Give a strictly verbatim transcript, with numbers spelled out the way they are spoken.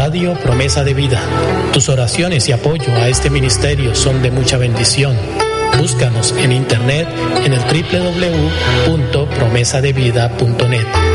Radio Promesa de Vida. Tus oraciones y apoyo a este ministerio son de mucha bendición. Búscanos en internet en el doble u doble u doble u punto promesa de vida punto net.